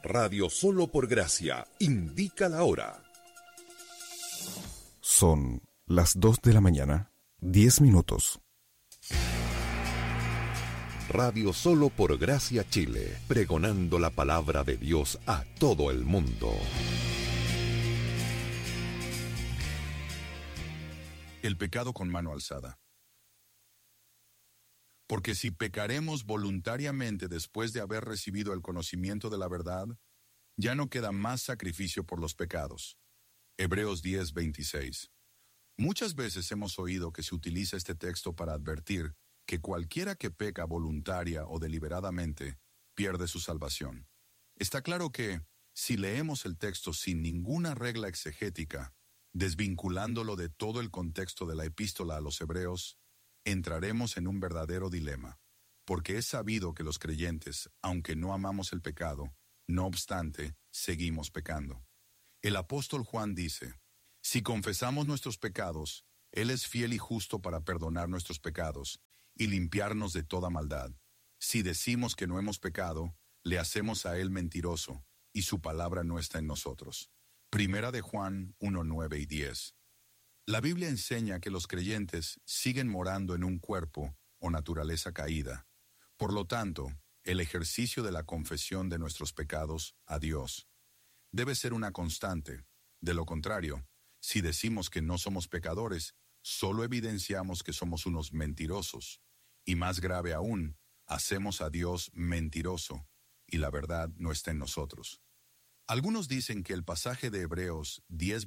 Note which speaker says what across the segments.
Speaker 1: Radio Solo por Gracia indica la hora.
Speaker 2: Son las 2 de la mañana, 10 minutos.
Speaker 1: Radio Solo por Gracia Chile, pregonando la palabra de Dios a todo el mundo.
Speaker 3: El pecado con mano alzada. Porque si pecaremos voluntariamente después de haber recibido el conocimiento de la verdad, ya no queda más sacrificio por los pecados. Hebreos 10:26. Muchas veces hemos oído que se utiliza este texto para advertir que cualquiera que peca voluntaria o deliberadamente pierde su salvación. Está claro que, si leemos el texto sin ninguna regla exegética, desvinculándolo de todo el contexto de la epístola a los Hebreos, entraremos en un verdadero dilema, porque es sabido que los creyentes, aunque no amamos el pecado, no obstante, seguimos pecando. El apóstol Juan dice, si confesamos nuestros pecados, Él es fiel y justo para perdonar nuestros pecados y limpiarnos de toda maldad. Si decimos que no hemos pecado, le hacemos a Él mentiroso, y su palabra no está en nosotros. Primera de Juan 1:9 y 10. La Biblia enseña que los creyentes siguen morando en un cuerpo o naturaleza caída. Por lo tanto, el ejercicio de la confesión de nuestros pecados a Dios debe ser una constante. De lo contrario, si decimos que no somos pecadores, solo evidenciamos que somos unos mentirosos. Y más grave aún, hacemos a Dios mentiroso, y la verdad no está en nosotros. Algunos dicen que el pasaje de Hebreos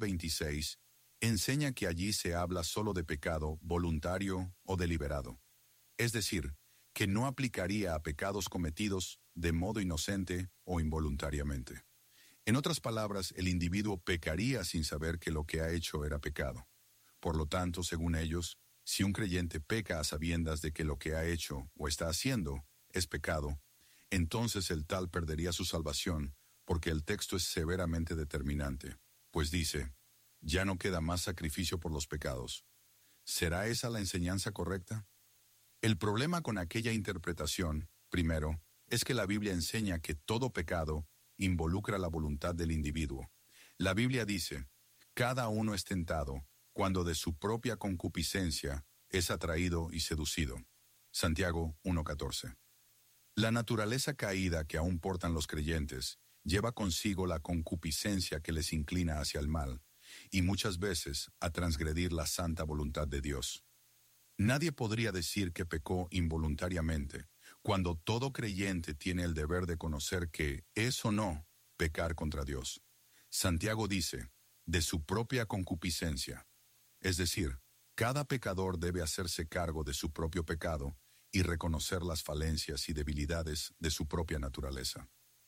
Speaker 3: 10:26 enseña que allí se habla solo de pecado voluntario o deliberado. Es decir, que no aplicaría a pecados cometidos de modo inocente o involuntariamente. En otras palabras, el individuo pecaría sin saber que lo que ha hecho era pecado. Por lo tanto, según ellos, si un creyente peca a sabiendas de que lo que ha hecho o está haciendo es pecado, entonces el tal perdería su salvación, porque el texto es severamente determinante, pues dice, ya no queda más sacrificio por los pecados. ¿Será esa la enseñanza correcta? El problema con aquella interpretación, primero, es que la Biblia enseña que todo pecado involucra la voluntad del individuo. La Biblia dice, cada uno es tentado cuando de su propia concupiscencia es atraído y seducido. Santiago 1:14. La naturaleza caída que aún portan los creyentes lleva consigo la concupiscencia que les inclina hacia el mal, y muchas veces a transgredir la santa voluntad de Dios. Nadie podría decir que pecó involuntariamente, cuando todo creyente tiene el deber de conocer que es o no pecar contra Dios. Santiago dice, de su propia concupiscencia. Es decir, cada pecador debe hacerse cargo de su propio pecado y reconocer las falencias y debilidades de su propia naturaleza.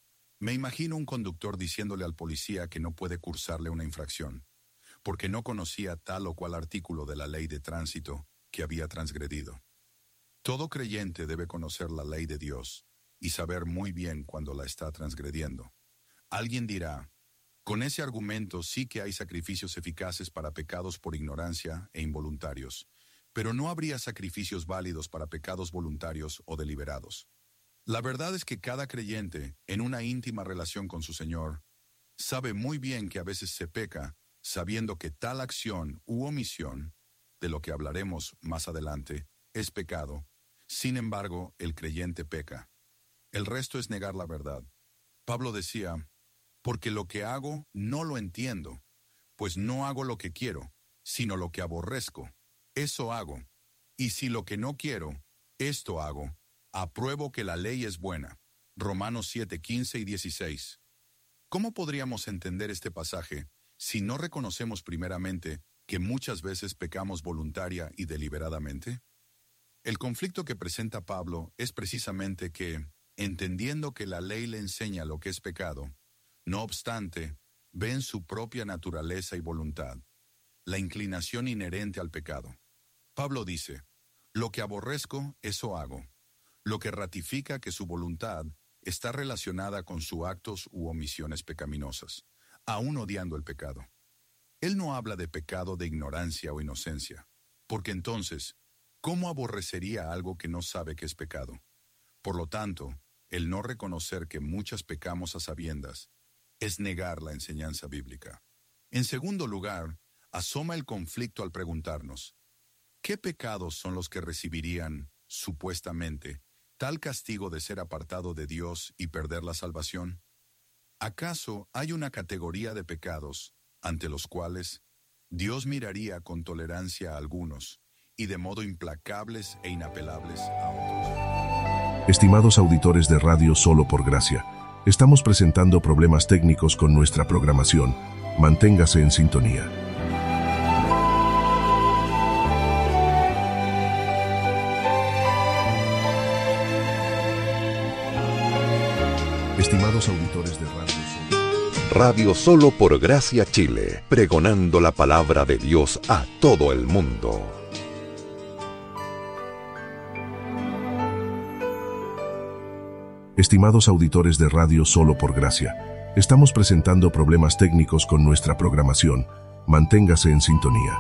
Speaker 3: Me imagino un conductor diciéndole al policía que no puede cursarle una infracción, porque no conocía tal o cual artículo de la ley de tránsito que había transgredido. Todo creyente debe conocer la ley de Dios y saber muy bien cuando la está transgrediendo. Alguien dirá, con ese argumento sí que hay sacrificios eficaces para pecados por ignorancia e involuntarios, pero no habría sacrificios válidos para pecados voluntarios o deliberados. La verdad es que cada creyente, en una íntima relación con su Señor, sabe muy bien que a veces se peca, sabiendo que tal acción u omisión, de lo que hablaremos más adelante, es pecado. Sin embargo, el creyente peca. El resto es negar la verdad. Pablo decía, porque lo que hago no lo entiendo, pues no hago lo que quiero, sino lo que aborrezco. Eso hago. Y si lo que no quiero, esto hago, apruebo que la ley es buena. Romanos 7:15 y 16. ¿Cómo podríamos entender este pasaje si no reconocemos primeramente que muchas veces pecamos voluntaria y deliberadamente? El conflicto que presenta Pablo es precisamente que, entendiendo que la ley le enseña lo que es pecado, no obstante, ve en su propia naturaleza y voluntad la inclinación inherente al pecado. Pablo dice, lo que aborrezco, eso hago, lo que ratifica que su voluntad está relacionada con sus actos u omisiones pecaminosas, aún odiando el pecado. Él no habla de pecado de ignorancia o inocencia, porque entonces, ¿cómo aborrecería algo que no sabe que es pecado? Por lo tanto, el no reconocer que muchas pecamos a sabiendas, es negar la enseñanza bíblica. En segundo lugar, asoma el conflicto al preguntarnos, ¿qué pecados son los que recibirían, supuestamente, tal castigo de ser apartado de Dios y perder la salvación? ¿Acaso hay una categoría de pecados ante los cuales Dios miraría con tolerancia a algunos y de modo implacables e inapelables a otros?
Speaker 2: Estimados auditores de Radio Solo por Gracia, estamos presentando problemas técnicos con nuestra programación. Manténgase en sintonía. Estimados auditores de Radio Solo.
Speaker 1: Radio Solo por Gracia Chile, pregonando la palabra de Dios a todo el mundo.
Speaker 2: Estimados auditores de Radio Solo por Gracia, estamos presentando problemas técnicos con nuestra programación. Manténgase en sintonía.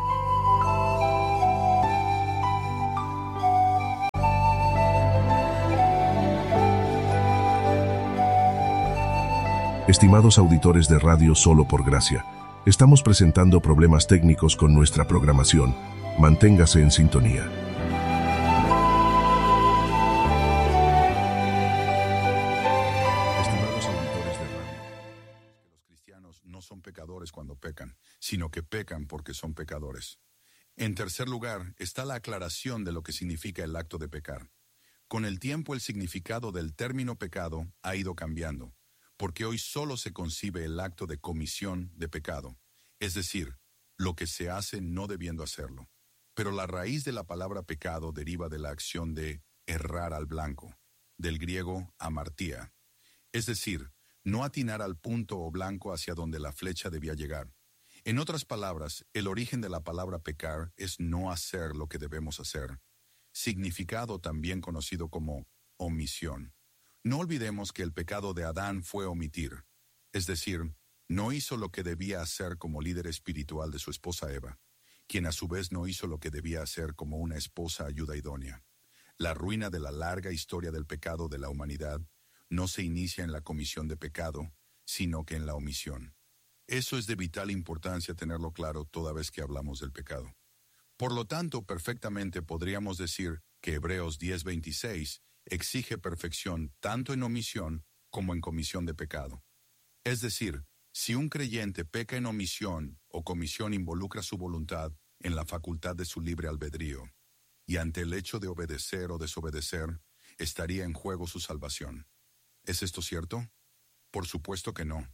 Speaker 2: Estimados auditores de Radio Solo por Gracia, estamos presentando problemas técnicos con nuestra programación. Manténgase en sintonía. Estimados auditores de Radio.
Speaker 3: Los cristianos no son pecadores cuando pecan, sino que pecan porque son pecadores. En tercer lugar, está la aclaración de lo que significa el acto de pecar. Con el tiempo, el significado del término pecado ha ido cambiando, porque hoy solo se concibe el acto de comisión de pecado, es decir, lo que se hace no debiendo hacerlo. Pero la raíz de la palabra pecado deriva de la acción de errar al blanco, del griego amartía, es decir, no atinar al punto o blanco hacia donde la flecha debía llegar. En otras palabras, el origen de la palabra pecar es no hacer lo que debemos hacer, significado también conocido como omisión. No olvidemos que el pecado de Adán fue omitir, es decir, no hizo lo que debía hacer como líder espiritual de su esposa Eva, quien a su vez no hizo lo que debía hacer como una esposa ayuda idónea. La ruina de la larga historia del pecado de la humanidad no se inicia en la comisión de pecado, sino que en la omisión. Eso es de vital importancia tenerlo claro toda vez que hablamos del pecado. Por lo tanto, perfectamente podríamos decir que Hebreos 10:26 exige perfección tanto en omisión como en comisión de pecado. Es decir, si un creyente peca en omisión o comisión involucra su voluntad en la facultad de su libre albedrío, y ante el hecho de obedecer o desobedecer, estaría en juego su salvación. ¿Es esto cierto? Por supuesto que no.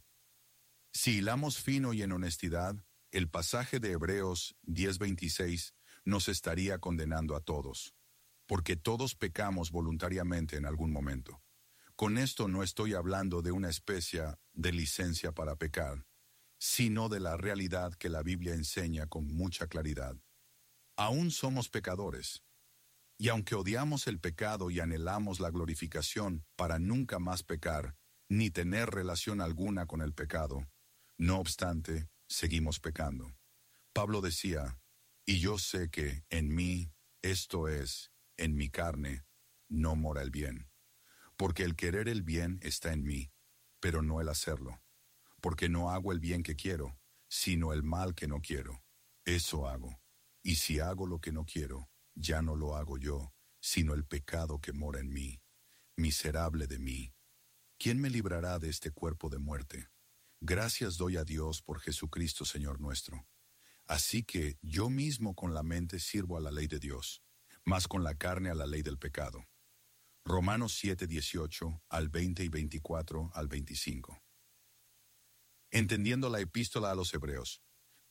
Speaker 3: Si hilamos fino y en honestidad, el pasaje de Hebreos 10:26 nos estaría condenando a todos, porque todos pecamos voluntariamente en algún momento. Con esto no estoy hablando de una especie de licencia para pecar, sino de la realidad que la Biblia enseña con mucha claridad. Aún somos pecadores, y aunque odiamos el pecado y anhelamos la glorificación para nunca más pecar, ni tener relación alguna con el pecado, no obstante, seguimos pecando. Pablo decía, y yo sé que en mí, esto es, en mi carne, no mora el bien. Porque el querer el bien está en mí, pero no el hacerlo. Porque no hago el bien que quiero, sino el mal que no quiero. Eso hago. Y si hago lo que no quiero, ya no lo hago yo, sino el pecado que mora en mí. Miserable de mí. ¿Quién me librará de este cuerpo de muerte? Gracias doy a Dios por Jesucristo Señor nuestro. Así que yo mismo con la mente sirvo a la ley de Dios, mas con la carne a la ley del pecado. Romanos 7:18 al 20 y 24 al 25. Entendiendo la epístola a los Hebreos.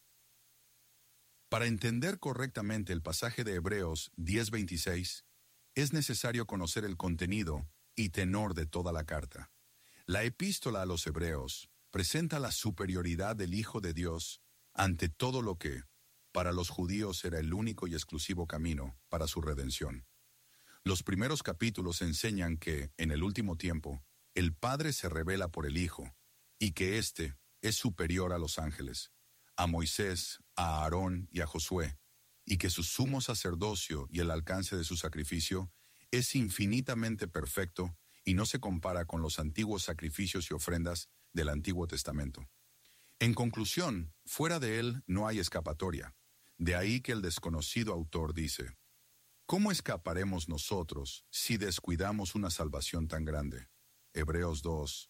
Speaker 3: Para entender correctamente el pasaje de Hebreos 10:26, es necesario conocer el contenido y tenor de toda la carta. La epístola a los Hebreos presenta la superioridad del Hijo de Dios ante todo lo que, para los judíos, era el único y exclusivo camino para su redención. Los primeros capítulos enseñan que, en el último tiempo, el Padre se revela por el Hijo, y que éste es superior a los ángeles, a Moisés, a Aarón y a Josué, y que su sumo sacerdocio y el alcance de su sacrificio es infinitamente perfecto y no se compara con los antiguos sacrificios y ofrendas del Antiguo Testamento. En conclusión, fuera de él no hay escapatoria. De ahí que el desconocido autor dice: ¿cómo escaparemos nosotros si descuidamos una salvación tan grande? Hebreos 2,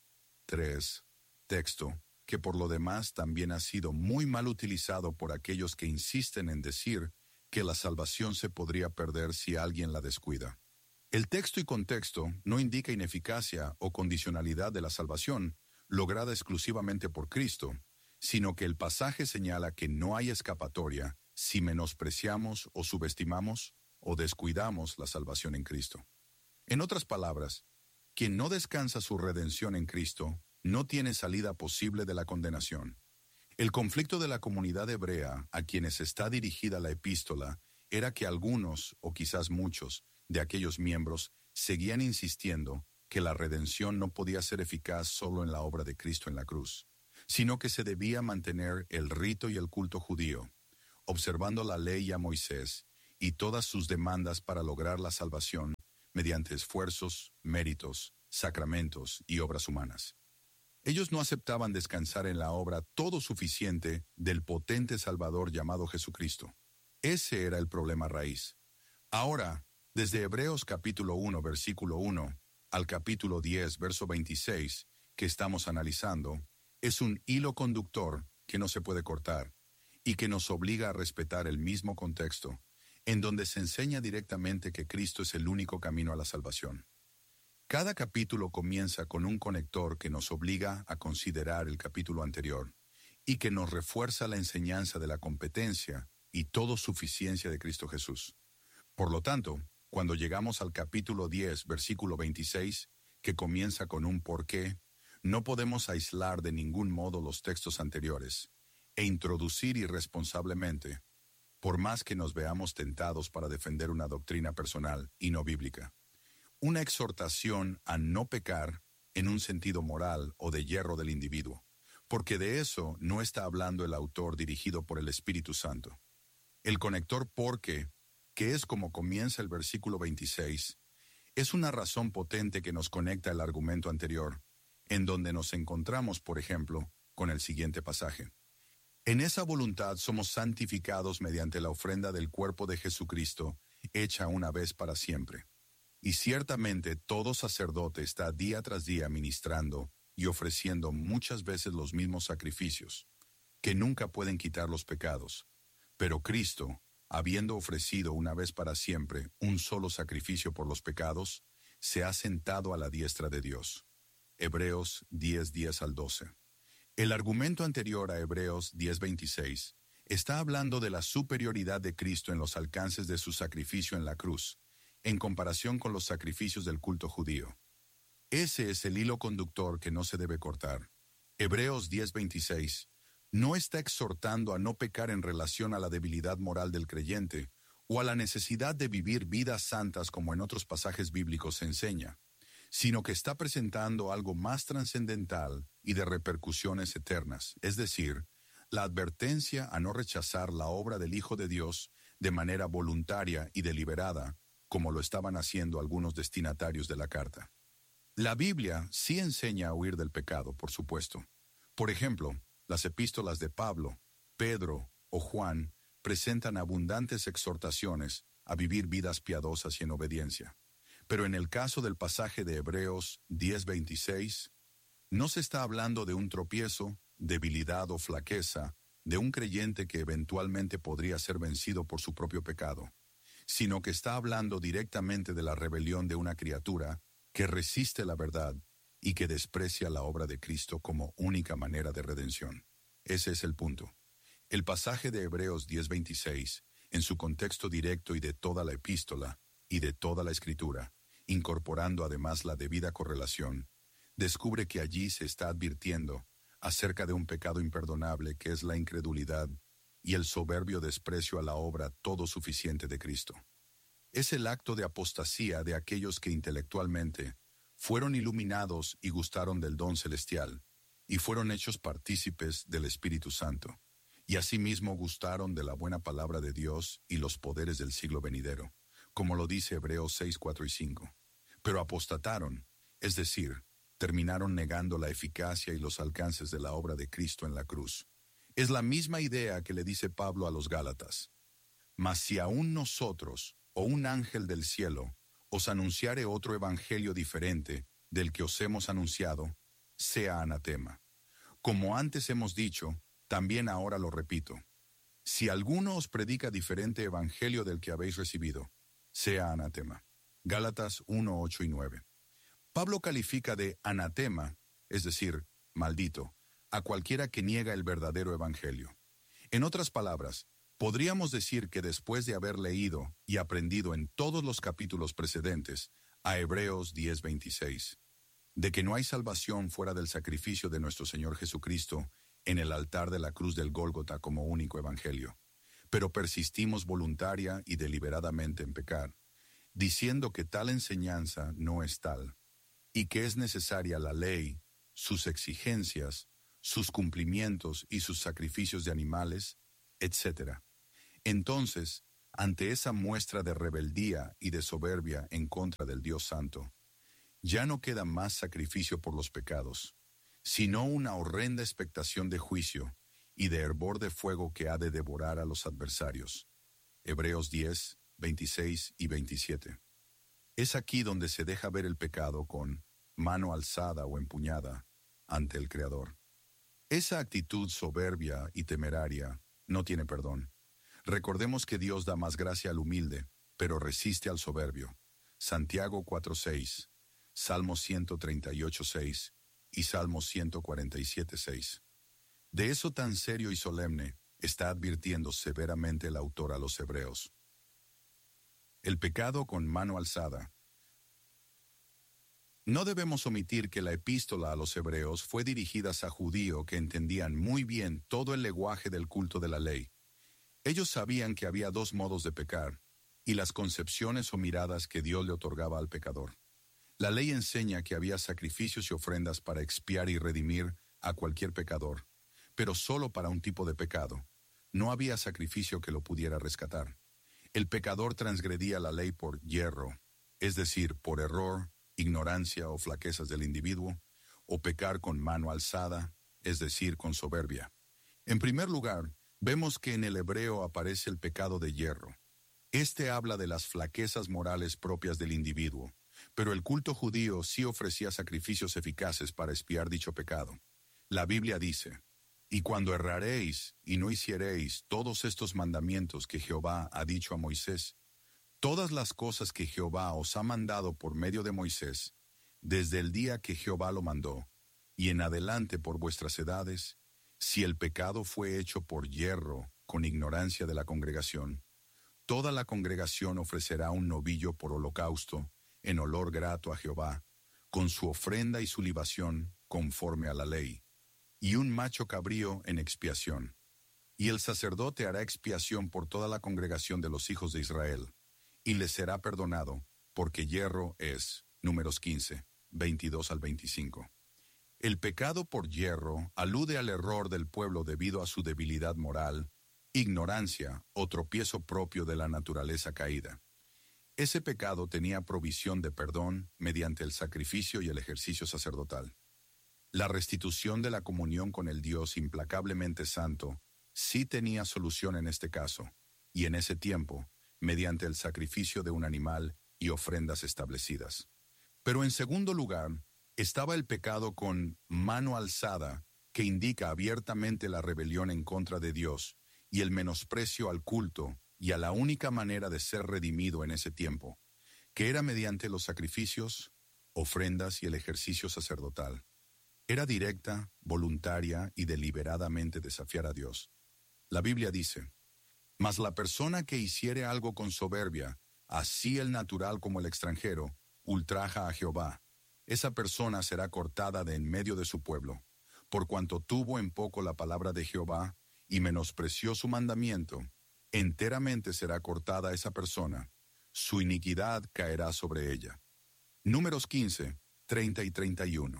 Speaker 3: 3, texto que por lo demás también ha sido muy mal utilizado por aquellos que insisten en decir que la salvación se podría perder si alguien la descuida. El texto y contexto no indica ineficacia o condicionalidad de la salvación lograda exclusivamente por Cristo, sino que el pasaje señala que no hay escapatoria si menospreciamos o subestimamos o descuidamos la salvación en Cristo. En otras palabras, quien no descansa su redención en Cristo no tiene salida posible de la condenación. El conflicto de la comunidad hebrea a quienes está dirigida la epístola era que algunos, o quizás muchos, de aquellos miembros seguían insistiendo que la redención no podía ser eficaz solo en la obra de Cristo en la cruz, sino que se debía mantener el rito y el culto judío, observando la ley a Moisés y todas sus demandas para lograr la salvación mediante esfuerzos, méritos, sacramentos y obras humanas. Ellos no aceptaban descansar en la obra todo suficiente del potente Salvador llamado Jesucristo. Ese era el problema raíz. Ahora, desde Hebreos capítulo 1, versículo 1, al capítulo 10, verso 26, que estamos analizando, es un hilo conductor que no se puede cortar y que nos obliga a respetar el mismo contexto, en donde se enseña directamente que Cristo es el único camino a la salvación. Cada capítulo comienza con un conector que nos obliga a considerar el capítulo anterior y que nos refuerza la enseñanza de la competencia y todo suficiencia de Cristo Jesús. Por lo tanto, cuando llegamos al capítulo 10, versículo 26, que comienza con un porqué, no podemos aislar de ningún modo los textos anteriores e introducir irresponsablemente, por más que nos veamos tentados para defender una doctrina personal y no bíblica, una exhortación a no pecar en un sentido moral o de hierro del individuo, porque de eso no está hablando el autor dirigido por el Espíritu Santo. El conector porque, que es como comienza el versículo 26, es una razón potente que nos conecta al argumento anterior, en donde nos encontramos, por ejemplo, con el siguiente pasaje. En esa voluntad somos santificados mediante la ofrenda del cuerpo de Jesucristo, hecha una vez para siempre. Y ciertamente todo sacerdote está día tras día ministrando y ofreciendo muchas veces los mismos sacrificios, que nunca pueden quitar los pecados. Pero Cristo, habiendo ofrecido una vez para siempre un solo sacrificio por los pecados, se ha sentado a la diestra de Dios. Hebreos 10, al 12. El argumento anterior a Hebreos 10:26 está hablando de la superioridad de Cristo en los alcances de su sacrificio en la cruz, en comparación con los sacrificios del culto judío. Ese es el hilo conductor que no se debe cortar. Hebreos 10:26 no está exhortando a no pecar en relación a la debilidad moral del creyente o a la necesidad de vivir vidas santas como en otros pasajes bíblicos se enseña, sino que está presentando algo más trascendental y de repercusiones eternas, es decir, la advertencia a no rechazar la obra del Hijo de Dios de manera voluntaria y deliberada, como lo estaban haciendo algunos destinatarios de la carta. La Biblia sí enseña a huir del pecado, por supuesto. Por ejemplo, las epístolas de Pablo, Pedro o Juan presentan abundantes exhortaciones a vivir vidas piadosas y en obediencia. Pero en el caso del pasaje de Hebreos 10:26, no se está hablando de un tropiezo, debilidad o flaqueza de un creyente que eventualmente podría ser vencido por su propio pecado, sino que está hablando directamente de la rebelión de una criatura que resiste la verdad y que desprecia la obra de Cristo como única manera de redención. Ese es el punto. El pasaje de Hebreos 10:26, en su contexto directo y de toda la epístola y de toda la escritura, incorporando además la debida correlación, descubre que allí se está advirtiendo acerca de un pecado imperdonable que es la incredulidad y el soberbio desprecio a la obra todo suficiente de Cristo. Es el acto de apostasía de aquellos que intelectualmente fueron iluminados y gustaron del don celestial, y fueron hechos partícipes del Espíritu Santo, y asimismo gustaron de la buena palabra de Dios y los poderes del siglo venidero, como lo dice Hebreos 6, 4 y 5. Pero apostataron, es decir, terminaron negando la eficacia y los alcances de la obra de Cristo en la cruz. Es la misma idea que le dice Pablo a los Gálatas. Mas si aún nosotros, o un ángel del cielo, os anunciare otro evangelio diferente del que os hemos anunciado, sea anatema. Como antes hemos dicho, también ahora lo repito. Si alguno os predica diferente evangelio del que habéis recibido, sea anatema. Gálatas 1, 8 y 9. Pablo califica de anatema, es decir, maldito, a cualquiera que niega el verdadero evangelio. En otras palabras, podríamos decir que después de haber leído y aprendido en todos los capítulos precedentes a Hebreos 10:26, de que no hay salvación fuera del sacrificio de nuestro Señor Jesucristo en el altar de la cruz del Gólgota como único evangelio, pero persistimos voluntaria y deliberadamente en pecar, diciendo que tal enseñanza no es tal, y que es necesaria la ley, sus exigencias, sus cumplimientos y sus sacrificios de animales, etc. Entonces, ante esa muestra de rebeldía y de soberbia en contra del Dios Santo, ya no queda más sacrificio por los pecados, sino una horrenda expectación de juicio y de hervor de fuego que ha de devorar a los adversarios. Hebreos 10, 26 y 27. Es aquí donde se deja ver el pecado con mano alzada o empuñada ante el Creador. Esa actitud soberbia y temeraria no tiene perdón. Recordemos que Dios da más gracia al humilde, pero resiste al soberbio. Santiago 4:6, Salmo 138:6 y Salmo 147:6. De eso tan serio y solemne está advirtiendo severamente el autor a los hebreos. El pecado con mano alzada. No debemos omitir que la epístola a los hebreos fue dirigida a judíos que entendían muy bien todo el lenguaje del culto de la ley. Ellos sabían que había dos modos de pecar, y las concepciones o miradas que Dios le otorgaba al pecador. La ley enseña que había sacrificios y ofrendas para expiar y redimir a cualquier pecador, pero solo para un tipo de pecado. No había sacrificio que lo pudiera rescatar. El pecador transgredía la ley por yerro, es decir, por error, ignorancia o flaquezas del individuo, o pecar con mano alzada, es decir, con soberbia. En primer lugar, vemos que en el hebreo aparece el pecado de yerro. Este habla de las flaquezas morales propias del individuo, pero el culto judío sí ofrecía sacrificios eficaces para expiar dicho pecado. La Biblia dice: «Y cuando erraréis y no hiciereis todos estos mandamientos que Jehová ha dicho a Moisés, todas las cosas que Jehová os ha mandado por medio de Moisés, desde el día que Jehová lo mandó, y en adelante por vuestras edades, si el pecado fue hecho por yerro, con ignorancia de la congregación, toda la congregación ofrecerá un novillo por holocausto, en olor grato a Jehová, con su ofrenda y su libación, conforme a la ley, y un macho cabrío en expiación. Y el sacerdote hará expiación por toda la congregación de los hijos de Israel, y les será perdonado, porque yerro es». Números 15, 22 al 25. El pecado por yerro alude al error del pueblo debido a su debilidad moral, ignorancia o tropiezo propio de la naturaleza caída. Ese pecado tenía provisión de perdón mediante el sacrificio y el ejercicio sacerdotal. La restitución de la comunión con el Dios implacablemente santo sí tenía solución en este caso, y en ese tiempo, mediante el sacrificio de un animal y ofrendas establecidas. Pero en segundo lugar, estaba el pecado con mano alzada, que indica abiertamente la rebelión en contra de Dios y el menosprecio al culto y a la única manera de ser redimido en ese tiempo, que era mediante los sacrificios, ofrendas y el ejercicio sacerdotal. Era directa, voluntaria y deliberadamente desafiar a Dios. La Biblia dice: «Mas la persona que hiciere algo con soberbia, así el natural como el extranjero, ultraja a Jehová. Esa persona será cortada de en medio de su pueblo, por cuanto tuvo en poco la palabra de Jehová y menospreció su mandamiento. Enteramente será cortada esa persona, su iniquidad caerá sobre ella». Números 15, 30 y 31.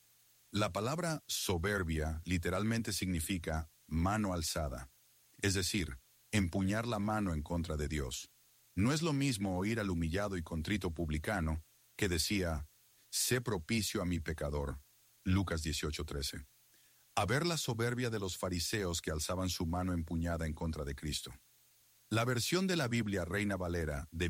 Speaker 3: La palabra soberbia literalmente significa mano alzada, es decir, empuñar la mano en contra de Dios. No es lo mismo oír al humillado y contrito publicano que decía: sé propicio a mi pecador. Lucas 18:13. A ver la soberbia de los fariseos que alzaban su mano empuñada en contra de Cristo. La versión de la Biblia Reina Valera de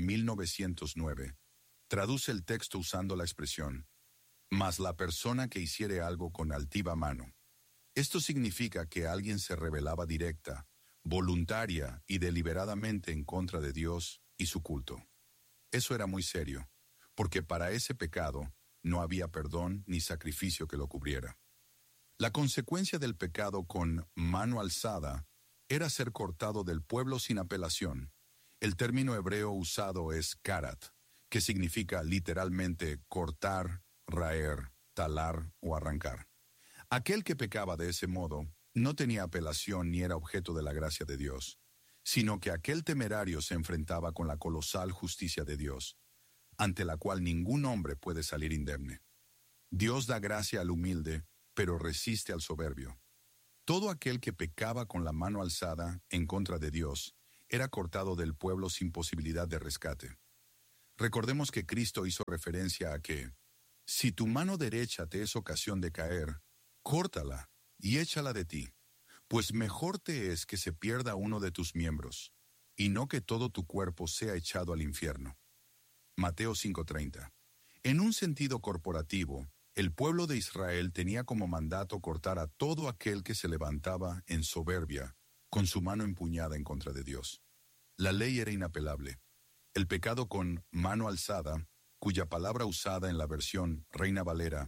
Speaker 3: 1909 traduce el texto usando la expresión, mas la persona que hiciere algo con altiva mano. Esto significa que alguien se rebelaba directa, voluntaria y deliberadamente en contra de Dios y su culto. Eso era muy serio, porque para ese pecado no había perdón ni sacrificio que lo cubriera. La consecuencia del pecado con mano alzada era ser cortado del pueblo sin apelación. El término hebreo usado es karat, que significa literalmente cortar, raer, talar o arrancar. Aquel que pecaba de ese modo no tenía apelación ni era objeto de la gracia de Dios, sino que aquel temerario se enfrentaba con la colosal justicia de Dios, ante la cual ningún hombre puede salir indemne. Dios da gracia al humilde, pero resiste al soberbio. Todo aquel que pecaba con la mano alzada en contra de Dios era cortado del pueblo sin posibilidad de rescate. Recordemos que Cristo hizo referencia a que, si tu mano derecha te es ocasión de caer, córtala y échala de ti, pues mejor te es que se pierda uno de tus miembros, y no que todo tu cuerpo sea echado al infierno. Mateo 5:30. En un sentido corporativo, el pueblo de Israel tenía como mandato cortar a todo aquel que se levantaba en soberbia, con su mano empuñada en contra de Dios. La ley era inapelable. El pecado con mano alzada, cuya palabra usada en la versión Reina Valera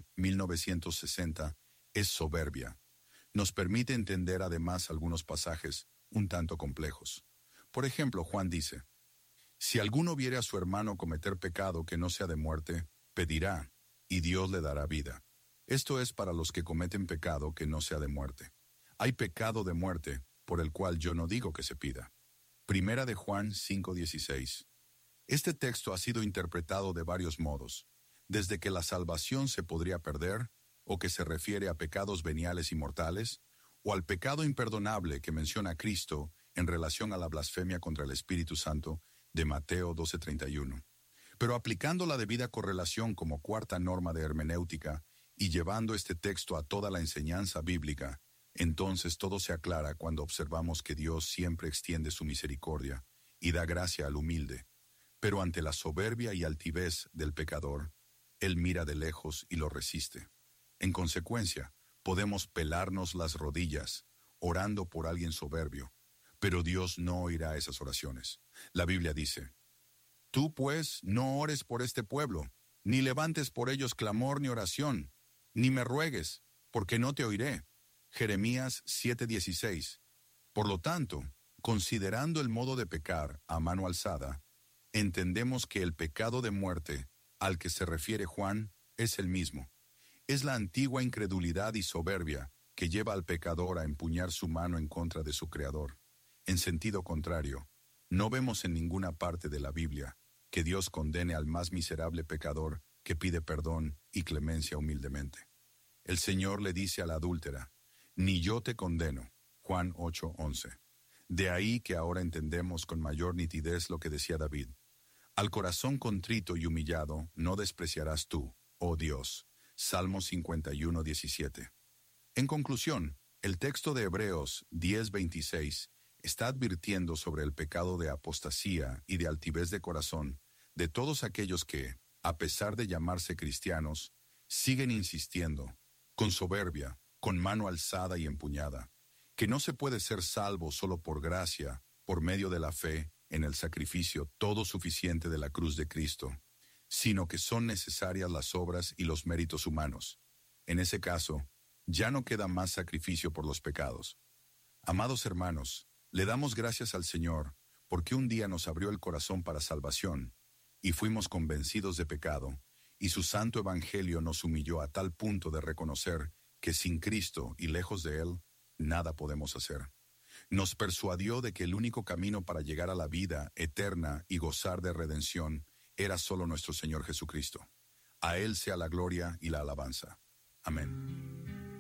Speaker 3: 1960 es soberbia, nos permite entender además algunos pasajes un tanto complejos. Por ejemplo, Juan dice, si alguno viere a su hermano cometer pecado que no sea de muerte, pedirá, y Dios le dará vida. Esto es para los que cometen pecado que no sea de muerte. Hay pecado de muerte, por el cual yo no digo que se pida. Primera de Juan 5:16. Este texto ha sido interpretado de varios modos, desde que la salvación se podría perder, o que se refiere a pecados veniales y mortales, o al pecado imperdonable que menciona Cristo en relación a la blasfemia contra el Espíritu Santo de Mateo 12:31. Pero aplicando la debida correlación como cuarta norma de hermenéutica y llevando este texto a toda la enseñanza bíblica, entonces todo se aclara cuando observamos que Dios siempre extiende su misericordia y da gracia al humilde, pero ante la soberbia y altivez del pecador, Él mira de lejos y lo resiste. En consecuencia, podemos pelarnos las rodillas, orando por alguien soberbio, pero Dios no oirá esas oraciones. La Biblia dice, tú pues no ores por este pueblo, ni levantes por ellos clamor ni oración, ni me ruegues, porque no te oiré. Jeremías 7:16. Por lo tanto, considerando el modo de pecar a mano alzada, entendemos que el pecado de muerte al que se refiere Juan es el mismo. Es la antigua incredulidad y soberbia que lleva al pecador a empuñar su mano en contra de su Creador. En sentido contrario, no vemos en ninguna parte de la Biblia que Dios condene al más miserable pecador que pide perdón y clemencia humildemente. El Señor le dice a la adúltera, ni yo te condeno, Juan 8:11. De ahí que ahora entendemos con mayor nitidez lo que decía David. Al corazón contrito y humillado no despreciarás tú, oh Dios. Salmo 51:17. En conclusión, el texto de Hebreos 10:26 está advirtiendo sobre el pecado de apostasía y de altivez de corazón de todos aquellos que, a pesar de llamarse cristianos, siguen insistiendo, con soberbia, con mano alzada y empuñada, que no se puede ser salvo solo por gracia, por medio de la fe en el sacrificio todo suficiente de la cruz de Cristo, sino que son necesarias las obras y los méritos humanos. En ese caso, ya no queda más sacrificio por los pecados. Amados hermanos, le damos gracias al Señor porque un día nos abrió el corazón para salvación y fuimos convencidos de pecado, y su santo evangelio nos humilló a tal punto de reconocer que sin Cristo y lejos de Él, nada podemos hacer. Nos persuadió de que el único camino para llegar a la vida eterna y gozar de redención era solo nuestro Señor Jesucristo. A Él sea la gloria y la alabanza. Amén.